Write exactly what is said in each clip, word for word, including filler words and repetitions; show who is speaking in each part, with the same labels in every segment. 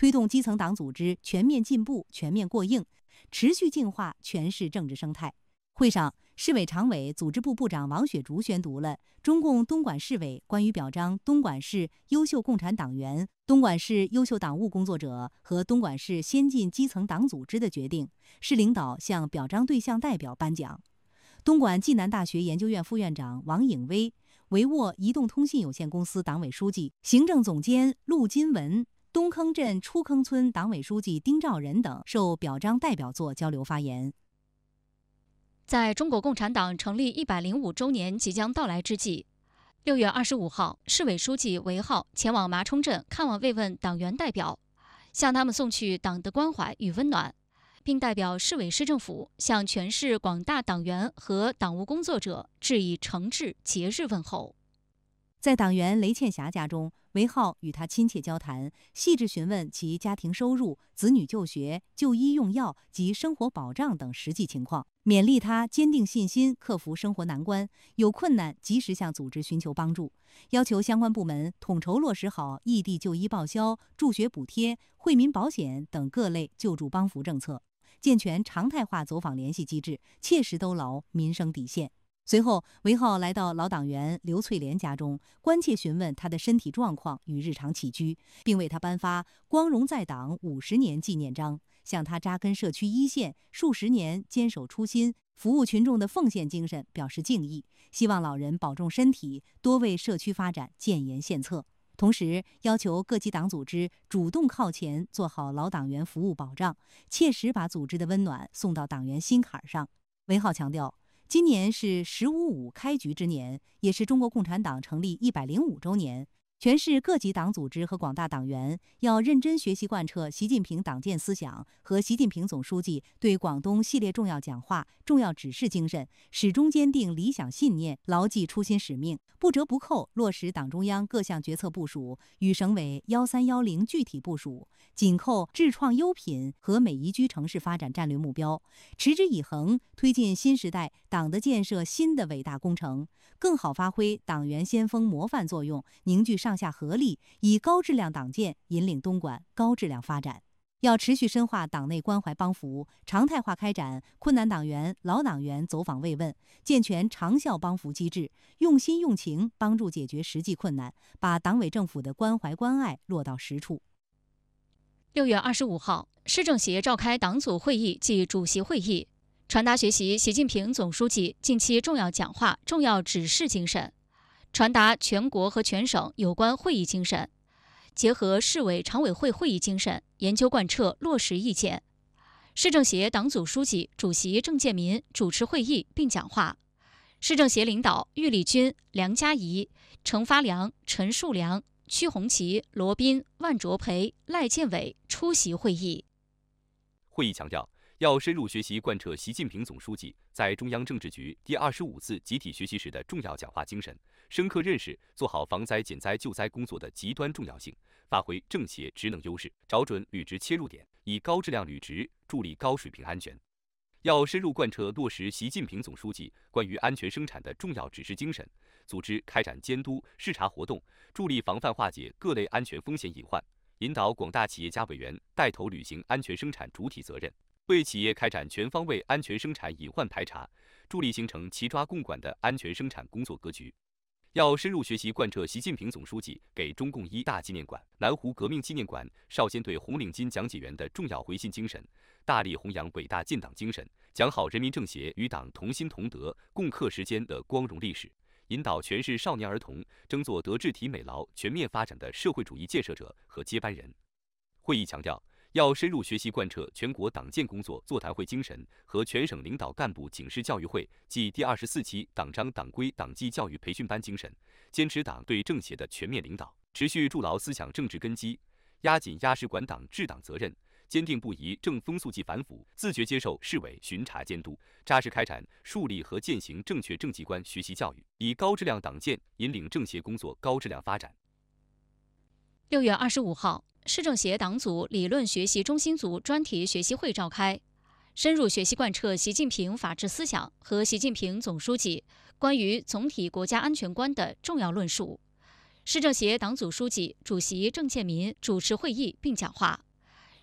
Speaker 1: 推动基层党组织全面进步、全面过硬，持续净化全市政治生态。会上，市委常委、组织部部长王雪竹宣读了中共东莞市委关于表彰东莞市优秀共产党员、东莞市优秀党务工作者和东莞市先进基层党组织的决定，市领导向表彰对象代表颁奖。东莞暨南大学研究院副院长王颖威、维沃移动通信有限公司党委书记、行政总监陆金文、东坑镇出坑村党委书记丁兆仁等受表彰代表作交流发言。
Speaker 2: 在中国共产党成立一百零五周年即将到来之际，六月二十五号，市委书记韦浩前往麻冲镇看望慰问党员代表，向他们送去党的关怀与温暖，并代表市委市政府向全市广大党员和党务工作者致以诚挚节日问候。
Speaker 1: 在党员雷倩霞家中，韦浩与他亲切交谈，细致询问其家庭收入、子女就学、就医用药及生活保障等实际情况，勉励他坚定信心，克服生活难关，有困难及时向组织寻求帮助，要求相关部门统筹落实好异地就医报销、助学补贴、惠民保险等各类救助帮扶政策，健全常态化走访联系机制，切实兜牢民生底线。随后，韦浩来到老党员刘翠莲家中，关切询问她的身体状况与日常起居，并为她颁发“光荣在党五十年”纪念章，向她扎根社区一线数十年、坚守初心、服务群众的奉献精神表示敬意，希望老人保重身体，多为社区发展建言献策。同时，要求各级党组织主动靠前，做好老党员服务保障，切实把组织的温暖送到党员心坎上。韦浩强调，今年是“十五五”开局之年，也是中国共产党成立一百零五周年。全市各级党组织和广大党员要认真学习贯彻习近平党建思想和习近平总书记对广东系列重要讲话、重要指示精神，始终坚定理想信念，牢记初心使命，不折不扣落实党中央各项决策部署与省委幺三幺零具体部署，紧扣智创优品和美宜居城市发展战略目标，持之以恒推进新时代党的建设新的伟大工程，更好发挥党员先锋模范作用，凝聚上下合力，以高质量党建引领东莞高质量发展。要持续深化党内关怀帮扶，常态化开展困难党员、老党员走访慰问，健全长效帮扶机制，用心用情帮助解决实际困难，把党委政府的关怀关爱落到实处。
Speaker 2: 六月二十五号，市政协召开党组会议暨主席会议，传达学习习近平总书记近期重要讲话、重要指示精神，传达全国和全省有关会议精神，结合市委常委会会议精神，研究贯彻落实意见。市政协党组书记、主席郑建民主持会议并讲话。市政协领导郁立军、梁家怡、程发良、陈树良、屈红旗、罗斌、万卓培、赖建伟出席会议。
Speaker 3: 会议强调，要深入学习贯彻习近平总书记在中央政治局第二十五次集体学习时的重要讲话精神，深刻认识做好防灾减灾救灾工作的极端重要性，发挥政协职能优势，找准履职切入点，以高质量履职助力高水平安全。要深入贯彻落实习近平总书记关于安全生产的重要指示精神，组织开展监督视察活动，助力防范化解各类安全风险隐患，引导广大企业家委员带头履行安全生产主体责任，为企业开展全方位安全生产隐患排查，助力形成齐抓共管的安全生产工作格局。要深入学习贯彻习近平总书记给中共一大纪念馆、南湖革命纪念馆少先队红领巾讲解员的重要回信精神，大力弘扬伟大建党精神，讲好人民政协与党同心同德、共克时艰的光荣历史，引导全市少年儿童争做德智体美劳全面发展的社会主义建设者和接班人。会议强调，要深入学习贯彻全国党建工作座谈会精神和全省领导干部警示教育会暨第二十四期党章党规党纪教育培训班精神，坚持党对政协的全面领导，持续筑牢思想政治根基，压紧压实管党治党责任，坚定不移正风肃纪反腐，自觉接受市委巡查监督，扎实开展树立和践行正确政绩观学习教育，以高质量党建引领政协工作高质量发展。
Speaker 2: 六月二十五号，市政协党组理论学习中心组专题学习会召开，深入学习贯彻习近平法治思想和习近平总书记关于总体国家安全观的重要论述。市政协党组书记、主席郑建民主持会议并讲话，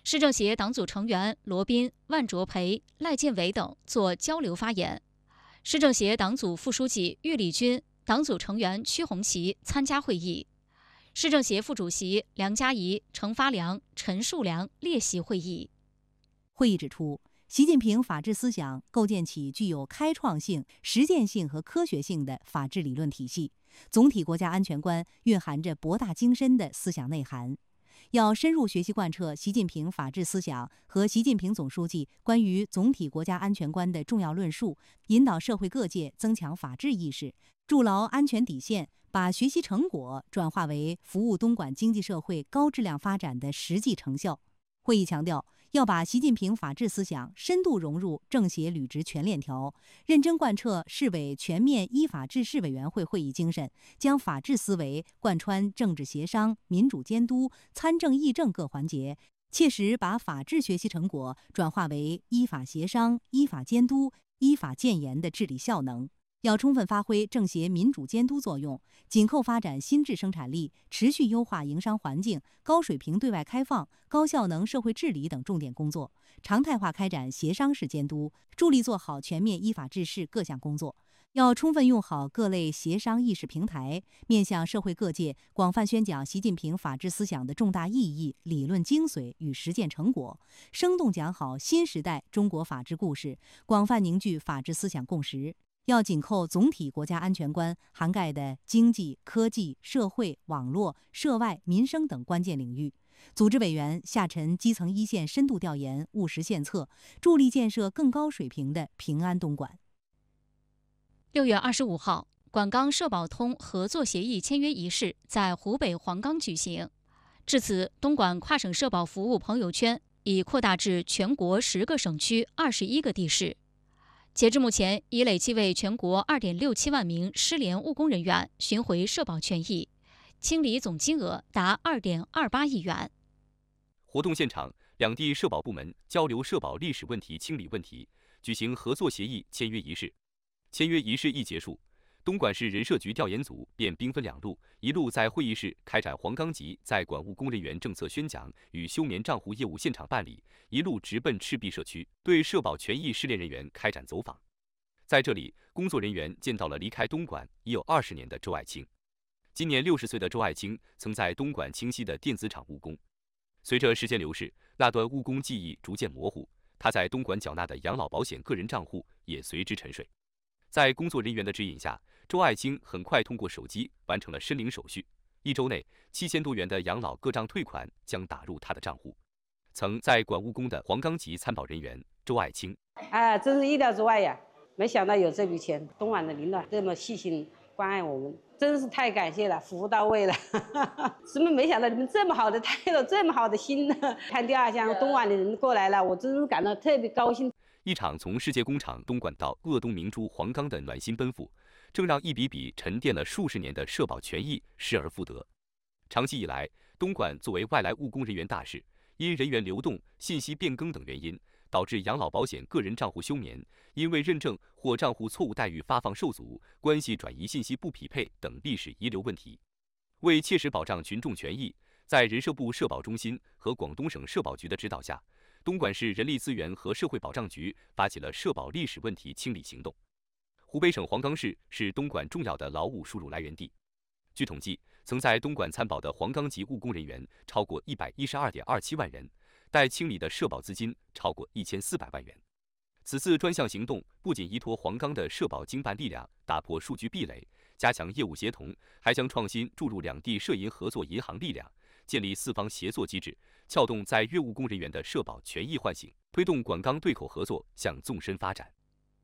Speaker 2: 市政协党组成员罗斌、万卓培、赖建伟等作交流发言。市政协党组副书记郁立军、党组成员屈红旗参加会议。市政协副主席梁家怡、程发良、陈树良列席会议。
Speaker 1: 会议指出，习近平法治思想构建起具有开创性、实践性和科学性的法治理论体系，总体国家安全观蕴含着博大精深的思想内涵。要深入学习贯彻习近平法治思想和习近平总书记关于总体国家安全观的重要论述，引导社会各界增强法治意识，筑牢安全底线，把学习成果转化为服务东莞经济社会高质量发展的实际成效。会议强调，要把习近平法治思想深度融入政协履职全链条，认真贯彻市委全面依法治市委员会会议精神，将法治思维贯穿政治协商、民主监督、参政议政各环节，切实把法治学习成果转化为依法协商、依法监督、依法建言的治理效能。要充分发挥政协民主监督作用，紧扣发展新质生产力、持续优化营商环境、高水平对外开放、高效能社会治理等重点工作，常态化开展协商式监督，助力做好全面依法治市各项工作。要充分用好各类协商议事平台，面向社会各界广泛宣讲习近平法治思想的重大意义、理论精髓与实践成果，生动讲好新时代中国法治故事，广泛凝聚法治思想共识。要紧扣总体国家安全观涵盖的经济、科技、社会、网络、涉外、民生等关键领域，组织委员下沉基层一线深度调研，务实献策，助力建设更高水平的平安东莞。
Speaker 2: 六月二十五号，广钢社保通合作协议签约仪式在湖北黄冈举行。至此，东莞跨省社保服务朋友圈已扩大至全国十个省区、二十一个地市。截至目前，已累计为全国二点六七万名失联务工人员寻回社保权益，清理总金额达二点二八亿元。
Speaker 3: 活动现场，两地社保部门交流社保历史问题清理问题，举行合作协议签约仪式。签约仪式一结束，东莞市人社局调研组便兵分两路，一路在会议室开展黄冈级在管务工人员政策宣讲与休眠账户业务现场办理，一路直奔赤壁社区，对社保权益失联人员开展走访。在这里，工作人员见到了离开东莞已有二十年的周爱清。今年六十岁的周爱清曾在东莞清溪的电子厂务工。随着时间流逝，那段务工记忆逐渐模糊，他在东莞缴纳的养老保险个人账户也随之沉睡。在工作人员的指引下，周爱清很快通过手机完成了申领手续。一周内，七千多元的养老个账退款将打入他的账户。曾在管务工的黄冈籍参保人员周爱清：
Speaker 4: 啊，真是意料之外呀！没想到有这笔钱，东莞的领导这么细心关爱我们，真是太感谢了，服务到位了。怎么没想到你们这么好的态度，这么好的心呢？看第二项东莞的人过来了，我真是感到特别高兴。
Speaker 3: 一场从世界工厂东莞到鄂东明珠黄冈的暖心奔赴，正让一笔笔沉淀了数十年的社保权益失而复得。长期以来，东莞作为外来务工人员大市，因人员流动、信息变更等原因，导致养老保险个人账户休眠，因为认证或账户错误待遇发放受阻、关系转移信息不匹配等历史遗留问题。为切实保障群众权益，在人社部社保中心和广东省社保局的指导下，东莞市人力资源和社会保障局发起了社保历史问题清理行动。湖北省黄冈市是东莞重要的劳务输入来源地。据统计，曾在东莞参保的黄冈籍务工人员超过一百一十二点二七万人，待清理的社保资金超过一千四百万元。此次专项行动不仅依托黄冈的社保经办力量打破数据壁垒，加强业务协同，还将创新注入两地社银合作银行力量，建立四方协作机制，撬动在粤务工人员的社保权益唤醒，推动广钢对口合作向纵深发展。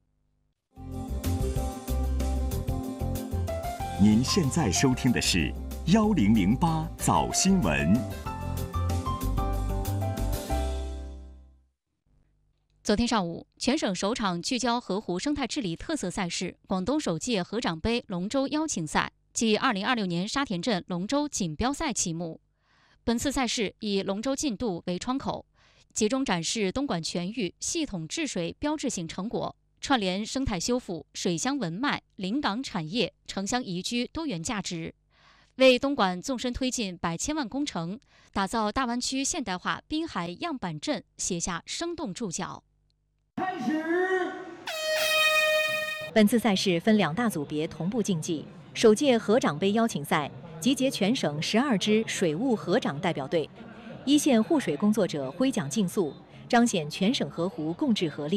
Speaker 5: 您现在收听的是幺零零八早新闻。
Speaker 2: 昨天上午，全省首场聚焦河湖生态治理特色赛事——广东首届河长杯龙舟邀请赛暨二零二六年沙田镇龙舟锦标赛启幕。本次赛事以龙舟进度为窗口，集中展示东莞全域系统治水标志性成果，串联生态修复、水乡文脉、临港产业、城乡宜居多元价值， 为东莞纵深推进百千万工程、打造大湾区现代化滨海样板镇写下生动注脚。
Speaker 6: 开始。
Speaker 1: 本次赛事分两大组别同步竞技，首届河长杯邀请赛集结全省十二支水务河长代表队，一线护水工作者挥桨竞速，彰显全省河湖共治合力。